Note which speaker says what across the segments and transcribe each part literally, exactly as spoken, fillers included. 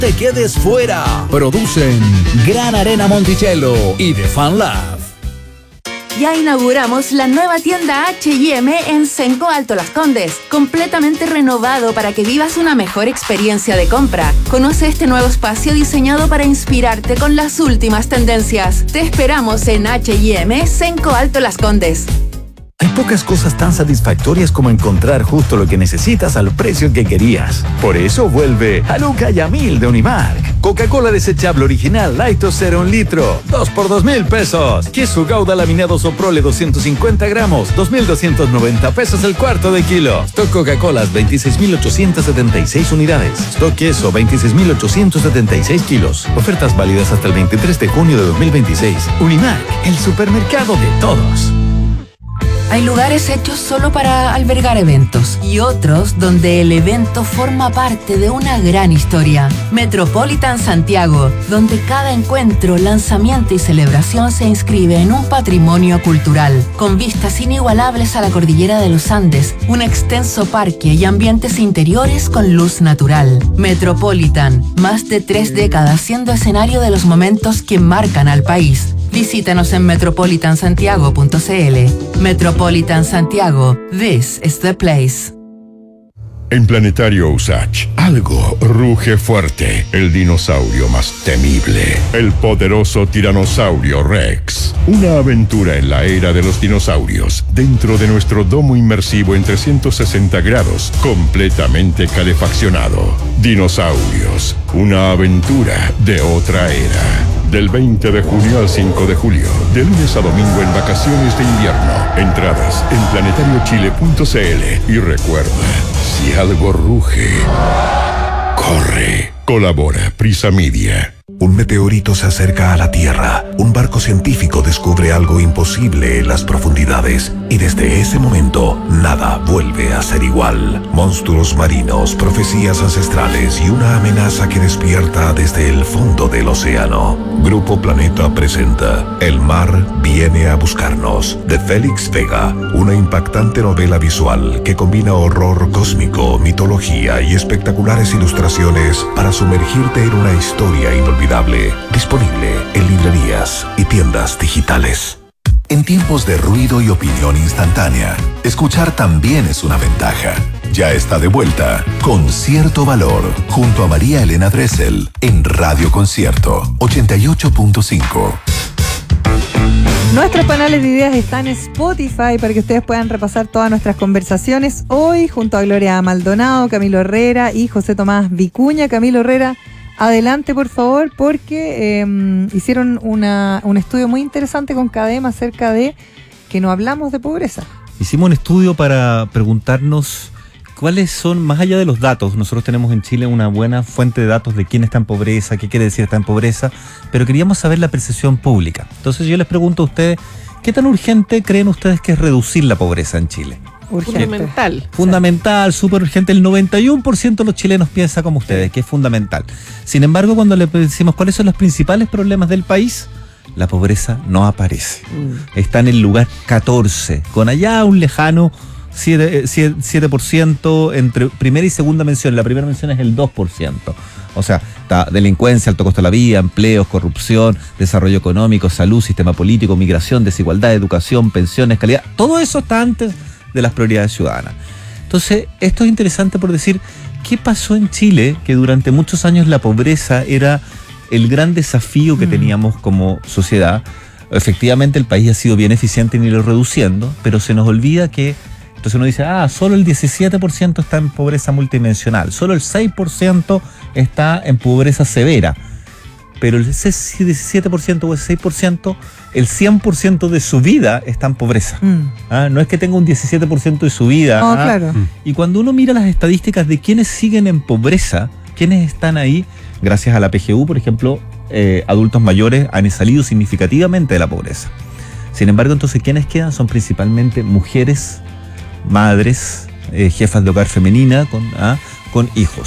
Speaker 1: te quedes fuera. Producen Gran Arena Monticello y The Fan Lab.
Speaker 2: Ya inauguramos la nueva tienda H y M en Cenco Alto Las Condes, completamente renovado para que vivas una mejor experiencia de compra. Conoce este nuevo espacio diseñado para inspirarte con las últimas tendencias. Te esperamos en H y M Cenco Alto Las Condes.
Speaker 1: Hay pocas cosas tan satisfactorias como encontrar justo lo que necesitas al precio que querías. Por eso vuelve Haluca Yamil de Unimark. Coca-Cola desechable original Light o Cero un litro, dos por dos mil pesos. Queso Gouda laminado Soprole doscientos cincuenta gramos, dos mil doscientos noventa pesos el cuarto de kilo. Stock Coca-Cola veintiséis mil ochocientos setenta y seis unidades. Stock queso veintiséis mil ochocientos setenta y seis kilos. Ofertas válidas hasta el veintitrés de junio de dos mil veintiséis. Unimark, el supermercado de todos.
Speaker 2: Hay lugares hechos solo para albergar eventos y otros donde el evento forma parte de una gran historia. Metropolitan Santiago, donde cada encuentro, lanzamiento y celebración se inscribe en un patrimonio cultural, con vistas inigualables a la cordillera de los Andes, un extenso parque y ambientes interiores con luz natural. Metropolitan, más de tres décadas siendo escenario de los momentos que marcan al país. Visítanos en metropolitan santiago punto c l. Metropolitan Santiago, this is the place.
Speaker 3: En Planetario Usach, algo ruge fuerte. El dinosaurio más temible. El poderoso tiranosaurio Rex. Una aventura en la era de los dinosaurios. Dentro de nuestro domo inmersivo en trescientos sesenta grados. Completamente calefaccionado. Dinosaurios. Una aventura de otra era. Del veinte de junio al cinco de julio. De lunes a domingo en vacaciones de invierno. Entradas en planetario chile punto c l. Y recuerda, si algo ruge, corre. Colabora Prisa Media.
Speaker 4: Un meteorito se acerca a la Tierra. Un barco científico descubre algo imposible en las profundidades. Y desde ese momento, nada vuelve a ser igual. Monstruos marinos, profecías ancestrales y una amenaza que despierta desde el fondo del océano. Grupo Planeta presenta El mar viene a buscarnos, de Félix Vega. Una impactante novela visual que combina horror cósmico, mitología y espectaculares ilustraciones para sumergirte en una historia inolvidable. Disponible en librerías y tiendas digitales. En tiempos de ruido y opinión instantánea, escuchar también es una ventaja. Ya está de vuelta Con Cierto Valor, junto a María Elena Dressel, en Radio Concierto ochenta y ocho punto cinco.
Speaker 5: Nuestros panales de ideas están en Spotify para que ustedes puedan repasar todas nuestras conversaciones hoy junto a Gloria Maldonado, Camilo Herrera y José Tomás Vicuña. Camilo Herrera, adelante por favor, porque eh, hicieron una, un estudio muy interesante con CADEM acerca de que no hablamos de pobreza.
Speaker 6: Hicimos un estudio para preguntarnos cuáles son, más allá de los datos, nosotros tenemos en Chile una buena fuente de datos de quién está en pobreza, qué quiere decir estar en pobreza, pero queríamos saber la percepción pública. Entonces yo les pregunto a ustedes, ¿qué tan urgente creen ustedes que es reducir la pobreza en Chile?
Speaker 5: Urgente.
Speaker 7: Fundamental.
Speaker 6: Fundamental, súper urgente. El noventa y uno por ciento de los chilenos piensa como ustedes, que es fundamental. Sin embargo, cuando le decimos cuáles son los principales problemas del país, la pobreza no aparece. Mm. Está en el lugar catorce, con allá un lejano siete por ciento entre primera y segunda mención. La primera mención es el dos por ciento. O sea, está delincuencia, alto costo de la vida, empleos, corrupción, desarrollo económico, salud, sistema político, migración, desigualdad, educación, pensiones, calidad. Todo eso está antes de las prioridades ciudadanas. Entonces, esto es interesante por decir, ¿qué pasó en Chile? Que durante muchos años la pobreza era el gran desafío que mm. teníamos como sociedad. Efectivamente, el país ha sido bien eficiente en irlo reduciendo, pero se nos olvida que, entonces uno dice, ah, solo el diecisiete por ciento está en pobreza multidimensional, solo el seis por ciento está en pobreza severa. Pero el diecisiete por ciento o el seis por ciento, el cien por ciento de su vida está en pobreza. Mm. ¿Ah? No es que tenga un diecisiete por ciento de su vida.
Speaker 5: Oh,
Speaker 6: ¿ah?
Speaker 5: claro.
Speaker 6: Y cuando uno mira las estadísticas de quienes siguen en pobreza, quienes están ahí, gracias a la P G U, por ejemplo, eh, adultos mayores han salido significativamente de la pobreza. Sin embargo, entonces, quienes quedan son principalmente mujeres, madres, eh, jefas de hogar femenina con, ¿ah? con hijos.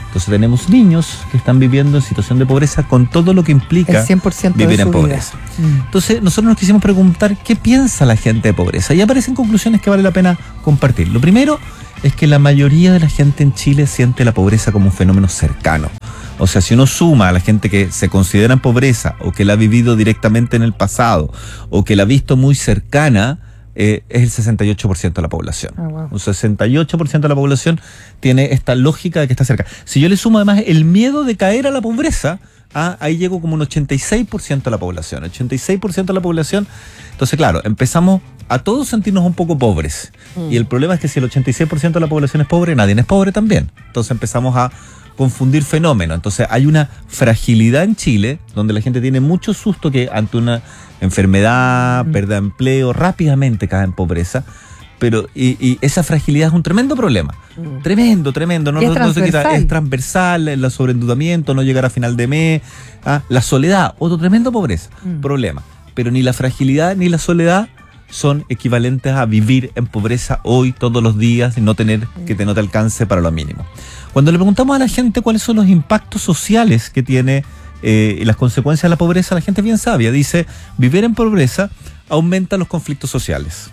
Speaker 6: Entonces tenemos niños que están viviendo en situación de pobreza con todo lo que implica
Speaker 5: El cien por ciento
Speaker 6: vivir
Speaker 5: de su
Speaker 6: en pobreza.
Speaker 5: vida. Mm.
Speaker 6: Entonces nosotros nos quisimos preguntar qué piensa la gente de pobreza y aparecen conclusiones que vale la pena compartir. Lo primero es que la mayoría de la gente en Chile siente la pobreza como un fenómeno cercano. O sea, si uno suma a la gente que se considera en pobreza o que la ha vivido directamente en el pasado o que la ha visto muy cercana, eh, es el sesenta y ocho por ciento de la población.
Speaker 5: Ah, wow.
Speaker 6: Un sesenta y ocho por ciento de la población tiene esta lógica de que está cerca. Si yo le sumo además el miedo de caer a la pobreza, ah, ahí llego como un ochenta y seis por ciento de la población. ochenta y seis por ciento de la población. Entonces, claro, empezamos a todos sentirnos un poco pobres. Mm. Y el problema es que si el ochenta y seis por ciento de la población es pobre, nadie es pobre también. Entonces empezamos a confundir fenómenos. Entonces hay una fragilidad en Chile donde la gente tiene mucho susto que ante una enfermedad, mm. pérdida de empleo, rápidamente cae en pobreza. Pero y, y esa fragilidad es un tremendo problema. Mm. Tremendo, tremendo. No,
Speaker 5: es,
Speaker 6: no, no se quita.
Speaker 5: transversal.
Speaker 6: Es transversal, el sobreendeudamiento, no llegar a final de mes, ¿ah? La soledad, otro tremendo pobreza, mm. problema. Pero ni la fragilidad ni la soledad son equivalentes a vivir en pobreza hoy, todos los días, y no tener que te no te alcance para lo mínimo. Cuando le preguntamos a la gente cuáles son los impactos sociales que tiene eh, y las consecuencias de la pobreza, la gente es bien sabia. Dice, vivir en pobreza aumenta los conflictos sociales.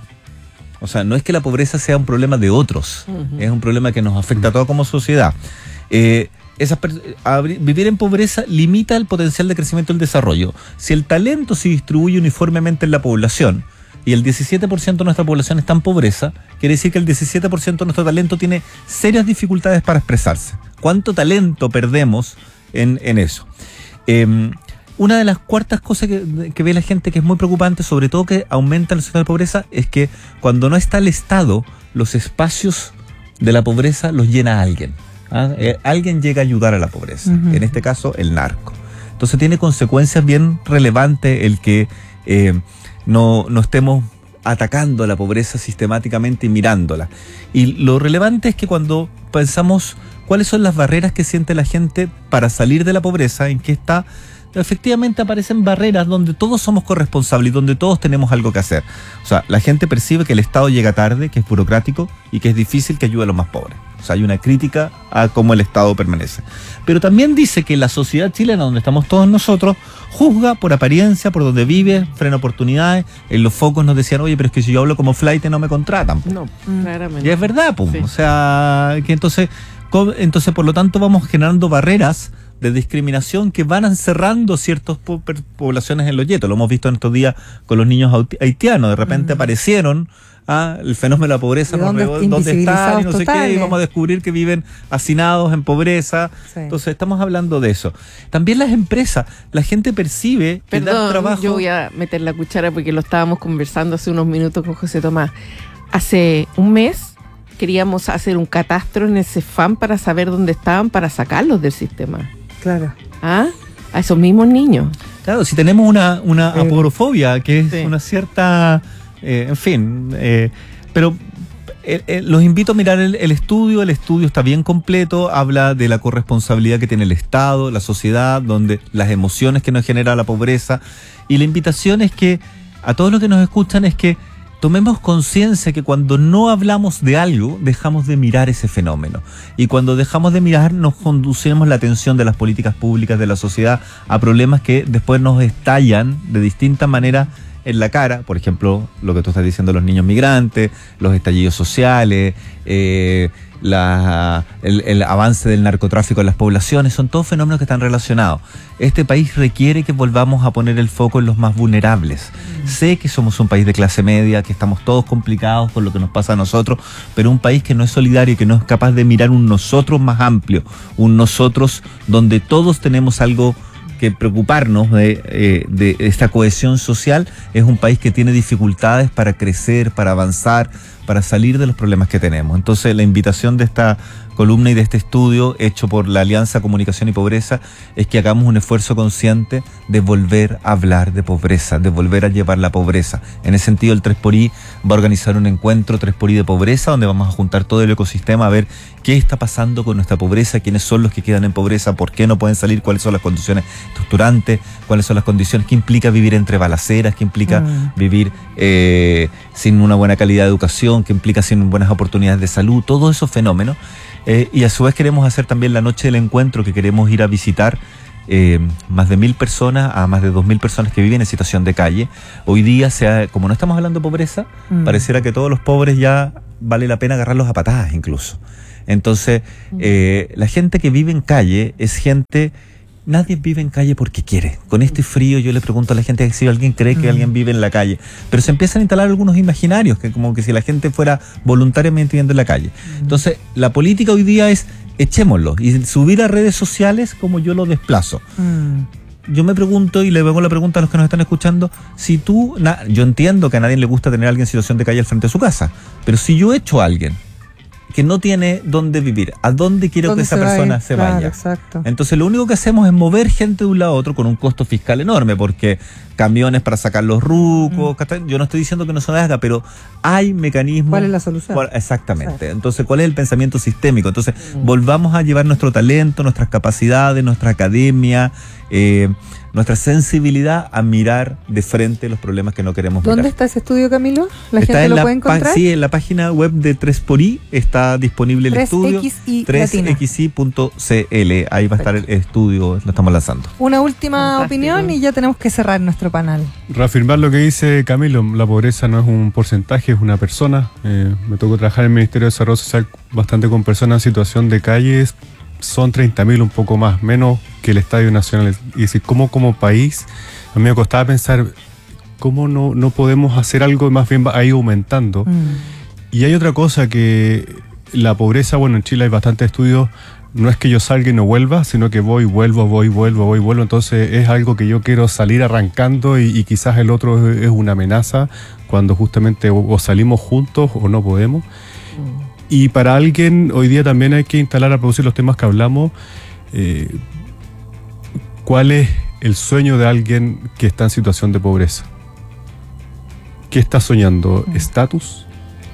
Speaker 6: O sea, no es que la pobreza sea un problema de otros, uh-huh. es un problema que nos afecta a todos como sociedad. Eh, esas abri- vivir en pobreza limita el potencial de crecimiento y el desarrollo. Si el talento se distribuye uniformemente en la población, y el diecisiete por ciento de nuestra población está en pobreza, quiere decir que el diecisiete por ciento de nuestro talento tiene serias dificultades para expresarse. ¿Cuánto talento perdemos en, en eso? Eh, una de las cuartas cosas que, que ve la gente que es muy preocupante, sobre todo que aumenta la situación de pobreza, es que cuando no está el Estado, los espacios de la pobreza los llena alguien. ¿Ah? Eh, alguien llega a ayudar a la pobreza, uh-huh. en este caso el narco. Entonces tiene consecuencias bien relevantes el que eh, no, no estemos atacando a la pobreza sistemáticamente y mirándola. Y lo relevante es que cuando pensamos cuáles son las barreras que siente la gente para salir de la pobreza, en qué está, efectivamente aparecen barreras donde todos somos corresponsables y donde todos tenemos algo que hacer. O sea, la gente percibe que el Estado llega tarde, que es burocrático y que es difícil que ayude a los más pobres. O sea, hay una crítica a cómo el Estado permanece. Pero también dice que la sociedad chilena, donde estamos todos nosotros, juzga por apariencia, por donde vive, frena oportunidades. En los focos nos decían, oye, pero es que si yo hablo como flight no me contratan.
Speaker 7: No, claramente.
Speaker 6: Y es verdad, pum.
Speaker 7: Sí.
Speaker 6: O sea, que entonces, entonces, por lo tanto, vamos generando barreras de discriminación que van encerrando ciertas po- poblaciones en los guetos. Lo hemos visto en estos días con los niños haitianos. De repente mm. aparecieron ah, el fenómeno de la pobreza,
Speaker 5: dónde,
Speaker 6: nos revol- dónde están y no sé qué, y
Speaker 5: totales.
Speaker 6: vamos a descubrir que viven hacinados en pobreza. Sí. Entonces estamos hablando de eso. También las empresas, la gente percibe que
Speaker 7: Perdón,
Speaker 6: dar trabajo.
Speaker 7: Yo voy a meter la cuchara porque lo estábamos conversando hace unos minutos con José Tomás. Hace un mes queríamos hacer un catastro en el CEFAM para saber dónde estaban, para sacarlos del sistema.
Speaker 5: Claro.
Speaker 7: ¿Ah? A esos mismos niños.
Speaker 6: Claro, si tenemos una, una
Speaker 5: Eh,
Speaker 6: aporofobia, que es
Speaker 7: sí.
Speaker 6: una cierta, eh, en fin, eh, pero eh, eh, los invito a mirar el, el estudio. El estudio está bien completo, habla de la corresponsabilidad que tiene el Estado, la sociedad, donde las emociones que nos genera la pobreza, y la invitación es que a todos los que nos escuchan es que tomemos conciencia que cuando no hablamos de algo, dejamos de mirar ese fenómeno. Y cuando dejamos de mirar, nos conducimos la atención de las políticas públicas, de la sociedad, a problemas que después nos estallan de distintas maneras en la cara. Por ejemplo, lo que tú estás diciendo, los niños migrantes, los estallidos sociales, eh, la, el, el avance del narcotráfico en las poblaciones, son todos fenómenos que están relacionados. Este país requiere que volvamos a poner el foco en los más vulnerables. Mm. Sé que somos un país de clase media, que estamos todos complicados por lo que nos pasa a nosotros, pero un país que no es solidario y que no es capaz de mirar un nosotros más amplio, un nosotros donde todos tenemos algo que preocuparnos de, eh, de esta cohesión social, es un país que tiene dificultades para crecer, para avanzar, para salir de los problemas que tenemos. Entonces, la invitación de esta columna y de este estudio hecho por la Alianza Comunicación y Pobreza es que hagamos un esfuerzo consciente de volver a hablar de pobreza, de volver a llevar la pobreza. En ese sentido, el tres por I va a organizar un encuentro tres por I de pobreza, donde vamos a juntar todo el ecosistema a ver qué está pasando con nuestra pobreza, quiénes son los que quedan en pobreza, por qué no pueden salir, cuáles son las condiciones estructurantes, cuáles son las condiciones, qué implica vivir entre balaceras, qué implica mm. vivir eh, sin una buena calidad de educación, qué implica sin buenas oportunidades de salud, todos esos fenómenos. Eh, y a su vez queremos hacer también la noche del encuentro, que queremos ir a visitar eh, más de mil personas a más de dos mil personas que viven en situación de calle. Hoy día, sea, como no estamos hablando de pobreza, mm. pareciera que todos los pobres ya vale la pena agarrarlos a patadas incluso. Entonces, eh, la gente que vive en calle es gente... Nadie vive en calle porque quiere. Con este frío yo le pregunto a la gente si alguien cree que alguien vive en la calle. Pero se empiezan a instalar algunos imaginarios, que como que si la gente fuera voluntariamente viviendo en la calle. Entonces, la política hoy día es echémoslo y subir a redes sociales como yo lo desplazo. Mm. Yo me pregunto, y le hago la pregunta a los que nos están escuchando, si tú... Na, yo entiendo que a nadie le gusta tener a alguien en situación de calle al frente de su casa, pero si yo echo a alguien que no tiene dónde vivir, ¿a dónde quiero que esa persona se vaya?
Speaker 5: Claro, exacto.
Speaker 6: Entonces lo único que hacemos es mover gente de un lado a otro con un costo fiscal enorme, porque camiones para sacar los rucos, mm. yo no estoy diciendo que no se haga, pero hay mecanismos.
Speaker 5: ¿Cuál es la solución?
Speaker 6: Cuál, exactamente. Exacto. Entonces, ¿cuál es el pensamiento sistémico? Entonces, mm. volvamos a llevar nuestro talento, nuestras capacidades, nuestra academia, eh, nuestra sensibilidad a mirar de frente los problemas que no queremos
Speaker 5: ¿Dónde
Speaker 6: mirar.
Speaker 5: ¿Dónde está ese estudio, Camilo? ¿La
Speaker 6: está
Speaker 5: gente lo
Speaker 6: la
Speaker 5: puede encontrar?
Speaker 6: Sí, en la página web de tres por I está disponible el estudio. tres x i punto c l. Ahí va a estar el estudio, lo estamos lanzando.
Speaker 5: Una última Fantástico. opinión y ya tenemos que cerrar nuestro panel.
Speaker 8: Reafirmar lo que dice Camilo, la pobreza no es un porcentaje, es una persona. Eh, me tocó trabajar en el Ministerio de Desarrollo Social bastante con personas en situación de calles. Son treinta mil, un poco más, menos que el Estadio Nacional. Y decir, ¿cómo como país? A mí me costaba pensar, ¿cómo no, no podemos hacer algo? Más bien va a ir aumentando. Mm. Y hay otra cosa, que la pobreza, bueno, en Chile hay bastantes estudios, no es que yo salga y no vuelva, sino que voy, vuelvo, voy, vuelvo, voy, vuelvo. Entonces es algo que yo quiero salir arrancando y, y quizás el otro es, es una amenaza cuando justamente o, o salimos juntos o no podemos. Mm. Y para alguien, hoy día también hay que instalar a producir los temas que hablamos. Eh, ¿Cuál es el sueño de alguien que está en situación de pobreza? ¿Qué está soñando? ¿Estatus?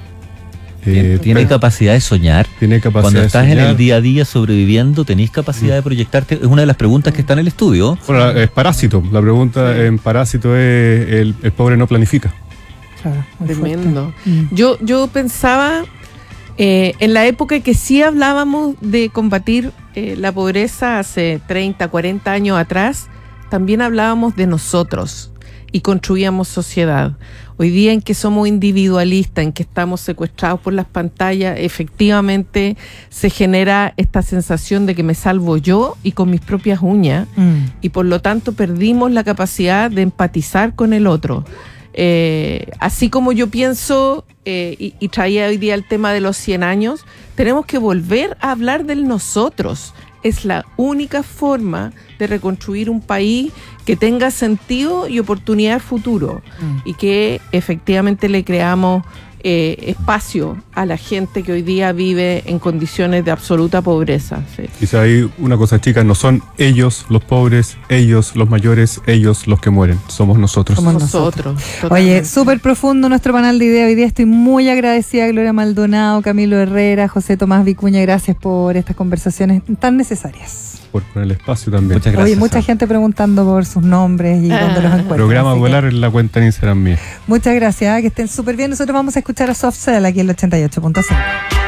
Speaker 9: Eh, ¿Tiene pero, capacidad de soñar?
Speaker 8: Tiene capacidad
Speaker 9: Cuando
Speaker 8: de
Speaker 9: estás
Speaker 8: soñar.
Speaker 9: en el día a día sobreviviendo, ¿tenés capacidad mm. de proyectarte? Es una de las preguntas que está en el estudio.
Speaker 8: Bueno, es parásito. La pregunta sí. en parásito es el, el pobre no planifica.
Speaker 5: Claro,
Speaker 7: tremendo. Mm. Yo, yo pensaba... Eh, en la época que sí hablábamos de combatir eh, la pobreza hace treinta, cuarenta años atrás, también hablábamos de nosotros y construíamos sociedad. Hoy día en que somos individualistas, en que estamos secuestrados por las pantallas, efectivamente se genera esta sensación de que me salvo yo y con mis propias uñas, mm. y por lo tanto perdimos la capacidad de empatizar con el otro. Eh, así como yo pienso, eh, y, y traía hoy día el tema de los cien años, tenemos que volver a hablar del nosotros. Es la única forma de reconstruir un país que tenga sentido y oportunidad futuro, mm. y que efectivamente le creamos eh, espacio a la gente que hoy día vive en condiciones de absoluta pobreza. Sí.
Speaker 8: Quizá hay una cosa chica, no son ellos los pobres, ellos los mayores, ellos los que mueren, somos nosotros.
Speaker 5: Somos nosotros. nosotros. Oye, súper profundo nuestro panel de ideas hoy día. Estoy muy agradecida a Gloria Maldonado, Camilo Herrera, José Tomás Vicuña. Gracias por estas conversaciones tan necesarias.
Speaker 8: Por poner el espacio también.
Speaker 6: Muchas gracias.
Speaker 5: Oye, mucha gente preguntando por sus nombres y ah. dónde los encuentran.
Speaker 8: Programa Volar en la cuenta en Instagram mía.
Speaker 5: Muchas gracias, que estén súper bien. Nosotros vamos a escuchar a Soft Cell aquí en el ochenta y ocho punto cinco.